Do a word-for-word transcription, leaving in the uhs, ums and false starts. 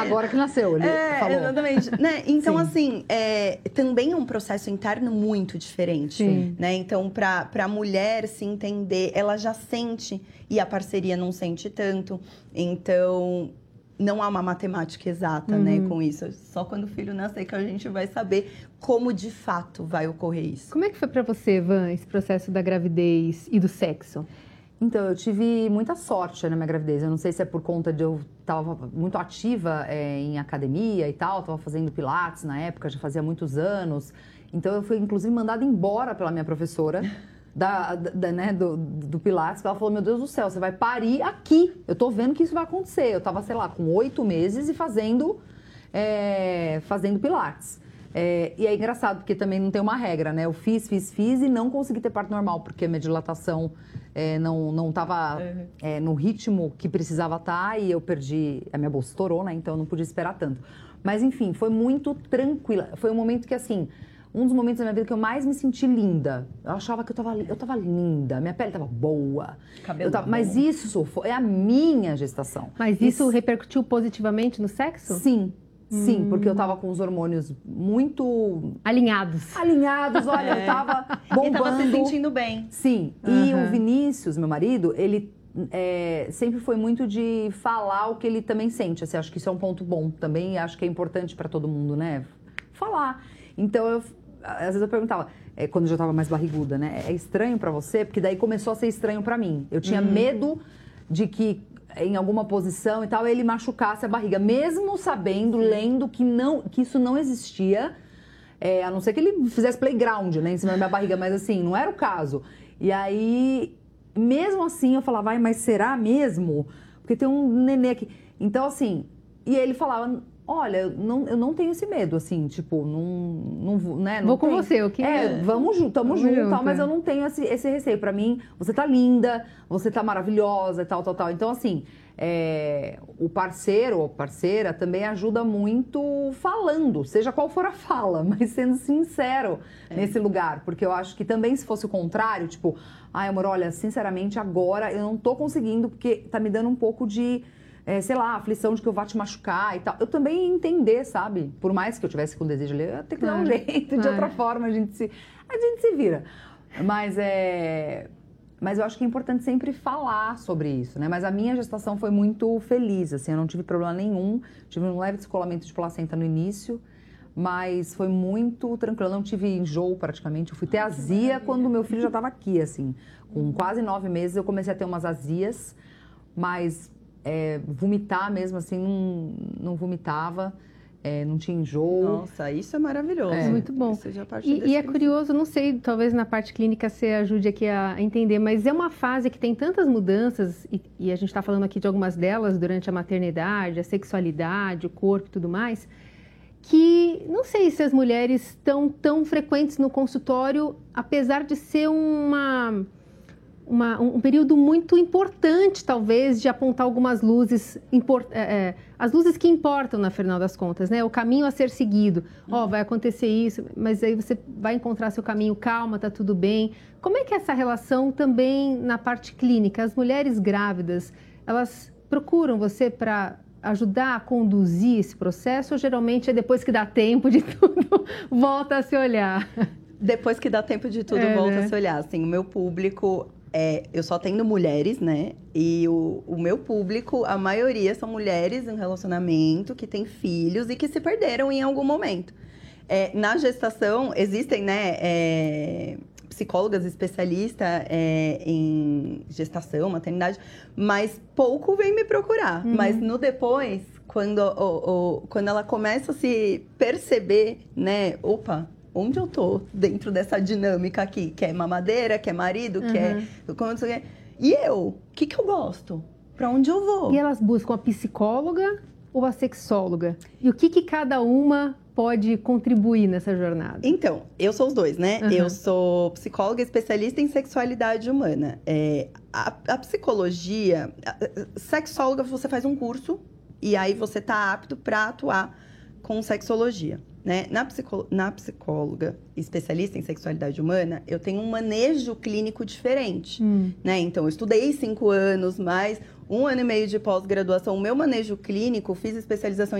Agora que nasceu, ele é, falou. Exatamente. Né? Então, Sim. assim, é, também é um processo interno muito diferente. Sim. Né? Então, para a mulher se entender, ela já sente e a parceria não sente tanto. Então, não há uma matemática exata, uhum. né, com isso. Só quando o filho nascer que a gente vai saber como de fato vai ocorrer isso. Como é que foi para você, Van, esse processo da gravidez e do sexo? Então, eu tive muita sorte na minha gravidez. Eu não sei se é por conta de eu estar muito ativa é, em academia e tal. Estava fazendo pilates na época, já fazia muitos anos. Então, eu fui, inclusive, mandada embora pela minha professora da, da, né, do, do pilates. Ela falou, meu Deus do céu, você vai parir aqui. Eu tô vendo que isso vai acontecer. Eu estava, sei lá, com oito meses e fazendo, é, fazendo pilates. É, e é engraçado, porque também não tem uma regra, né? Eu fiz, fiz, fiz e não consegui ter parto normal, porque a minha dilatação é, não, não tava uhum. é, no ritmo que precisava estar e eu perdi, a minha bolsa estourou, né? Então eu não podia esperar tanto. Mas enfim, foi muito tranquila. Foi um momento que, assim, um dos momentos da minha vida que eu mais me senti linda. Eu achava que eu tava, eu tava linda, minha pele tava boa. Cabelo eu tava, bom. Mas isso foi a minha gestação. Mas isso, isso repercutiu positivamente no sexo? Sim. Sim, porque eu tava com os hormônios muito... Alinhados. Alinhados, olha, é. eu tava bombando. E tava se sentindo bem. Sim, uhum. E o Vinícius, meu marido, ele é, sempre foi muito de falar o que ele também sente. Assim, acho que isso é um ponto bom também e acho que é importante pra todo mundo, né? Falar. Então, eu, às vezes eu perguntava, é, quando eu já tava mais barriguda, né? É estranho pra você? Porque daí começou a ser estranho pra mim. Eu tinha uhum. medo de que... em alguma posição e tal, ele machucasse a barriga, mesmo sabendo, lendo que, não, que isso não existia, é, a não ser que ele fizesse playground, né, em cima da minha barriga, mas assim, não era o caso. E aí, mesmo assim, eu falava, ai, mas será mesmo? Porque tem um nenê aqui. Então, assim, e ele falava, olha, eu não, eu não tenho esse medo, assim, tipo, não, não, né, não vou com tem. você, o que é? É, vamos junto, tamo junto, junto, tal, mas é. eu não tenho esse, esse receio. Pra mim, você tá linda, você tá maravilhosa e tal, tal, tal. Então, assim, é, o parceiro ou parceira também ajuda muito falando, seja qual for a fala, mas sendo sincero é. nesse lugar. Porque eu acho que também, se fosse o contrário, tipo, ai, amor, olha, sinceramente, agora eu não tô conseguindo, porque tá me dando um pouco de... É, sei lá, aflição de que eu vá te machucar e tal. Eu também ia entender, sabe? Por mais que eu tivesse com desejo de ler, eu ia ter que dar um jeito, de outra forma, a gente se, a gente se vira. Mas é... Mas eu acho que é importante sempre falar sobre isso, né? Mas a minha gestação foi muito feliz, assim, eu não tive problema nenhum. Tive um leve descolamento de placenta no início, mas foi muito tranquilo. Eu não tive enjoo praticamente. Eu fui ter azia quando meu filho já estava aqui, assim. Com quase nove meses eu comecei a ter umas azias, mas... É, vomitar mesmo, assim, não, não vomitava, é, não tinha enjoo. Nossa, isso é maravilhoso. É muito bom. Já e, e é curioso, não sei, talvez na parte clínica você ajude aqui a entender, mas é uma fase que tem tantas mudanças, e, e a gente está falando aqui de algumas delas durante a maternidade, a sexualidade, o corpo e tudo mais, que não sei se as mulheres estão tão frequentes no consultório, apesar de ser uma... Uma, um período muito importante, talvez, de apontar algumas luzes, import, é, as luzes que importam, na final das contas, né? O caminho a ser seguido. Ó, oh, vai acontecer isso, mas aí você vai encontrar seu caminho, calma, tá tudo bem. Como é que é essa relação também na parte clínica? As mulheres grávidas, elas procuram você para ajudar a conduzir esse processo ou geralmente é depois que dá tempo de tudo, volta a se olhar? Depois que dá tempo de tudo, é, volta né? a se olhar. Assim, o meu público... É, eu só tendo mulheres, né? E o, o meu público, a maioria são mulheres em relacionamento, que têm filhos e que se perderam em algum momento. É, na gestação, existem, né, é, psicólogas especialistas é, em gestação, maternidade, mas pouco vem me procurar. Uhum. Mas no depois, quando, o, o, quando ela começa a se perceber, né? Opa! Onde eu tô dentro dessa dinâmica aqui? Que é mamadeira, que é marido, uhum. que é... E eu? O que que eu gosto? Pra onde eu vou? E elas buscam a psicóloga ou a sexóloga? E o que que cada uma pode contribuir nessa jornada? Então, eu sou os dois, né? Uhum. Eu sou psicóloga especialista em sexualidade humana. É, a, a psicologia... A sexóloga, você faz um curso e aí você tá apto pra atuar com sexologia. Né? Na, psicó na psicóloga especialista em sexualidade humana, eu tenho um manejo clínico diferente. Hum. Né? Então, eu estudei cinco anos, mais um ano e meio de pós-graduação. O meu manejo clínico, fiz especialização